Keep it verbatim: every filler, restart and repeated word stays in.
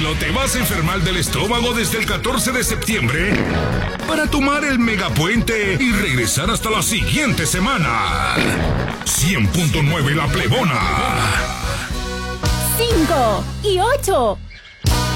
Pero te vas a enfermar del estómago desde el catorce de septiembre para tomar el megapuente y regresar hasta la siguiente semana. cien punto nueve La Plebona. cinco y ocho.